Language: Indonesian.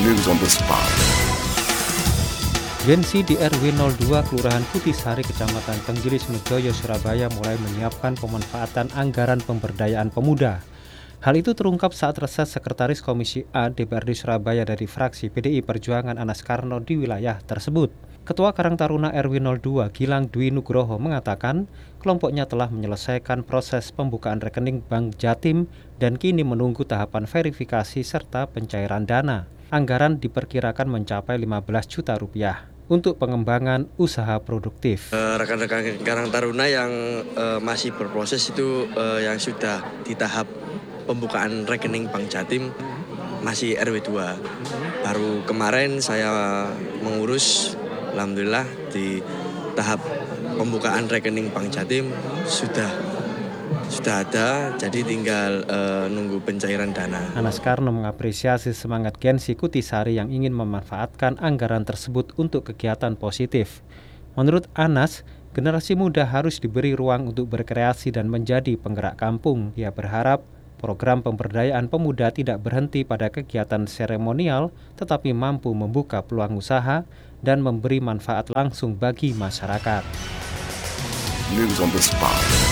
News on the spot. Gensi di RW 02 Kelurahan Kutisari, Kecamatan Tenggilis, Mejoyo, Surabaya mulai menyiapkan pemanfaatan anggaran pemberdayaan pemuda. Hal itu terungkap saat reses Sekretaris Komisi A DPRD Surabaya dari fraksi PDI Perjuangan Anas Karno di wilayah tersebut. Ketua Karang Taruna RW 02 Gilang Dwi Nugroho mengatakan kelompoknya telah menyelesaikan proses pembukaan rekening Bank Jatim dan kini menunggu tahapan verifikasi serta pencairan dana. Anggaran diperkirakan mencapai 15 juta rupiah untuk pengembangan usaha produktif. Rekan-rekan Karang Taruna yang masih berproses itu yang sudah di tahap pembukaan rekening Bank Jatim masih RW 2. Baru kemarin saya mengurus, alhamdulillah di tahap pembukaan rekening Bank Jatim sudah ada, jadi tinggal nunggu pencairan dana. Anas Karno mengapresiasi semangat Gensi Kutisari yang ingin memanfaatkan anggaran tersebut untuk kegiatan positif. Menurut Anas, generasi muda harus diberi ruang untuk berkreasi dan menjadi penggerak kampung. Ia berharap program pemberdayaan pemuda tidak berhenti pada kegiatan seremonial, tetapi mampu membuka peluang usaha dan memberi manfaat langsung bagi masyarakat. News on the spot.